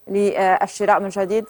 للشراء من جديد؟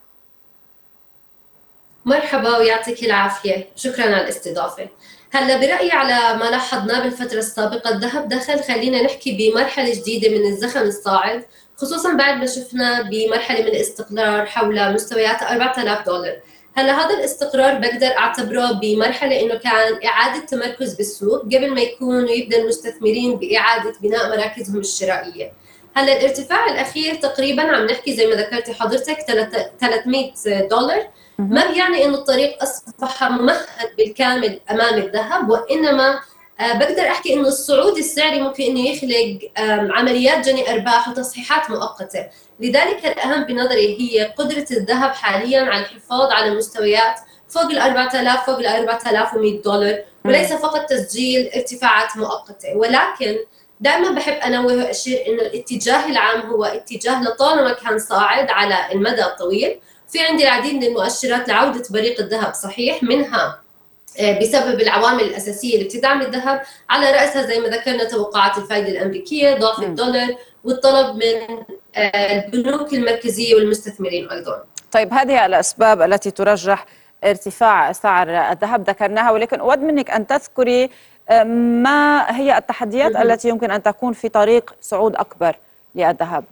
مرحبا ويعطيك العافية، شكرا على الاستضافة. هلا برأيي على ما لاحظناه بالفترة السابقة الذهب دخل خلينا نحكي بمرحلة جديدة من الزخم الصاعد، خصوصا بعد ما شفنا بمرحلة من الاستقرار حول مستويات 4000 دولار. هلا هذا الاستقرار بقدر اعتبره بمرحلة انه كان اعادة تمركز بالسوق قبل ما يكونوا يبدأ المستثمرين بإعادة بناء مراكزهم الشرائية. هلا الارتفاع الأخير تقريبا عم نحكي زي ما ذكرتي حضرتك 300 دولار. ما بيعني انه الطريق اصبح ممهد بالكامل امام الذهب، وانما بقدر احكي انه الصعود السعري ممكن انه يخلق عمليات جني ارباح وتصحيحات مؤقته. لذلك الاهم بنظري هي قدره الذهب حاليا على الحفاظ على مستويات فوق ال 4000 فوق ال 4100 دولار، وليس فقط تسجيل ارتفاعات مؤقته. ولكن دائما بحب انوه واشير انه الاتجاه العام هو اتجاه لطالما كان صاعد على المدى الطويل. في عندي العديد من المؤشرات لعودة بريق الذهب، صحيح منها بسبب العوامل الأساسية اللي بتدعم الذهب، على رأسها زي ما ذكرنا توقعات الفائدة الأمريكية، ضعف الدولار، والطلب من البنوك المركزية والمستثمرين أيضا. طيب، هذه الأسباب التي ترجح ارتفاع سعر الذهب ذكرناها، ولكن أود منك أن تذكري ما هي التحديات التي يمكن أن تكون في طريق صعود أكبر للذهب؟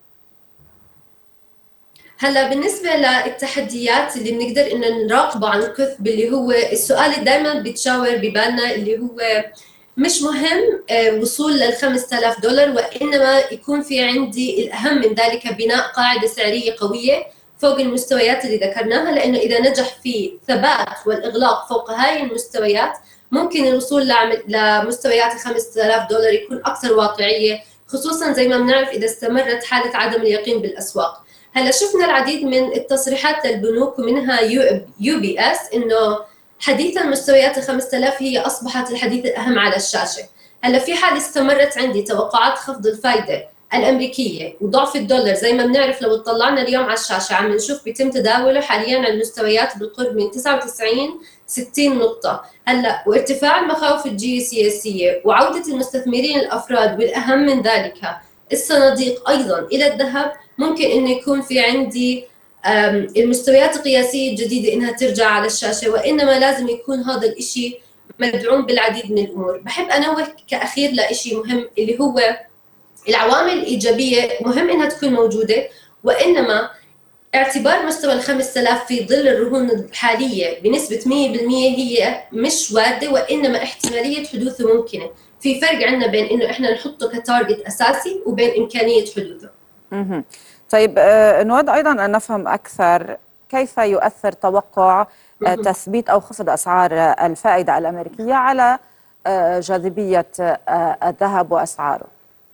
هلا بالنسبة للتحديات اللي بنقدر إنه نراقبه عن كثب، اللي هو السؤال اللي دائما بيتشاور ببالنا، اللي هو مش مهم وصول لل 5000 دولار، وإنما يكون في عندي الأهم من ذلك بناء قاعدة سعرية قوية فوق المستويات اللي ذكرناها، لأنه إذا نجح في ثبات والإغلاق فوق هاي المستويات ممكن الوصول لمستويات ال 5000 دولار يكون أكثر واقعية، خصوصا زي ما بنعرف إذا استمرت حالة عدم اليقين بالأسواق. هلا شفنا العديد من التصريحات للبنوك ومنها يو بي اس انه حديثا مستويات ال 5000 هي اصبحت الحديث الاهم على الشاشه. هلا في حال استمرت عندي توقعات خفض الفائده الامريكيه وضعف الدولار، زي ما بنعرف لو اطلعنا اليوم على الشاشه عم نشوف بيتم تداوله حاليا على المستويات بالقرب من 99 60 نقطه. هلا وارتفاع المخاوف الجيوسياسيه وعوده المستثمرين الافراد، والاهم من ذلك الصناديق ايضا الى الذهب، ممكن انه يكون في عندي المستويات القياسيه الجديده انها ترجع على الشاشه، وانما لازم يكون هذا الشيء مدعوم بالعديد من الامور. بحب انوه كاخير لشيء مهم، اللي هو العوامل الايجابيه مهم انها تكون موجوده، وانما اعتبار مستوى ال 5000 في ظل الرهون الحاليه بنسبه 100% هي مش وارده، وانما احتماليه حدوثه ممكنه. في فرق عندنا بين انه احنا نحطه كتارجت اساسي وبين امكانيه حدوثه. طيب، نود أيضا أن نفهم أكثر كيف يؤثر توقع تثبيت أو خفض أسعار الفائدة الأمريكية على جاذبية الذهب وأسعاره.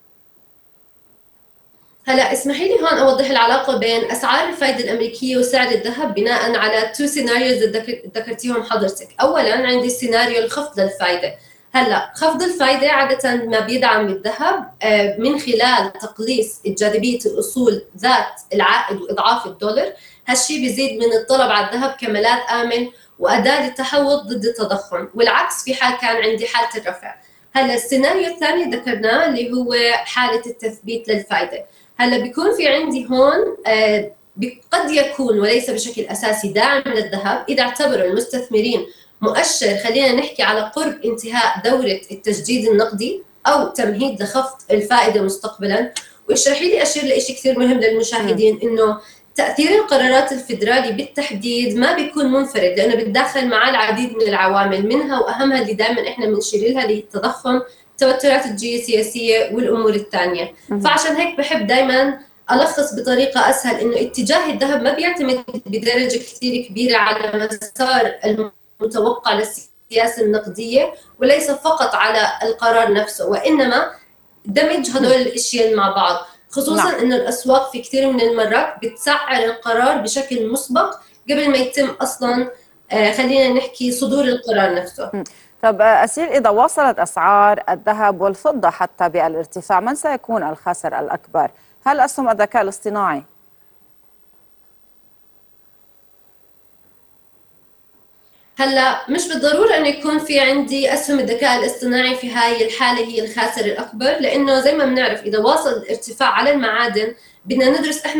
هلا اسمحي لي هون اوضح العلاقه بين اسعار الفائده الامريكيه وسعر الذهب بناء على تو سيناريوز ذكرتيهم حضرتك. اولا عندي سيناريو الخفض للفائده. هلا خفض الفائده عاده ما بيدعم الذهب من خلال تقليص جاذبيه الاصول ذات العائد واضعاف الدولار. هالشيء بيزيد من الطلب على الذهب كملاذ امن واداه للتحوط ضد التضخم، والعكس في حال كان عندي حاله الرفع. هلا السيناريو الثاني ذكرناه اللي هو حاله التثبيت للفائده. هلا بيكون في عندي هون قد يكون وليس بشكل اساسي داعم للذهب اذا اعتبروا المستثمرين مؤشر، خلينا نحكي على قرب انتهاء دوره التجديد النقدي او تمهيد لخفض الفائده مستقبلا. واشرحي لي اشير لشيء كثير مهم للمشاهدين، انه تاثير القرارات الفيدرالي بالتحديد ما بيكون منفرد، لانه بتدخل معاه العديد من العوامل، منها واهمها اللي دائما احنا بنشير لها اللي هي التضخم، التوترات الجيوسياسيه والامور الثانيه. فعشان هيك بحب دائما الخص بطريقه اسهل انه اتجاه الذهب ما بيعتمد بدرجه كثير كبيره على مسار المتوقع للسياسه النقديه، وليس فقط على القرار نفسه، وانما دمج هدول الاشياء مع بعض، خصوصا انه الاسواق في كثير من المرات بتسعر القرار بشكل مسبق قبل ما يتم اصلا خلينا نحكي صدور القرار نفسه. طب أسيل، إذا وصلت أسعار الذهب والفضة حتى بالارتفاع، من سيكون الخاسر الأكبر؟ هل أسهم الذكاء الاصطناعي؟ هلا مش بالضروره انه يكون في عندي اسهم الذكاء الاصطناعي في هاي الحاله هي الخاسر الاكبر، لانه زي ما بنعرف اذا واصل الارتفاع على المعادن بدنا ندرس احنا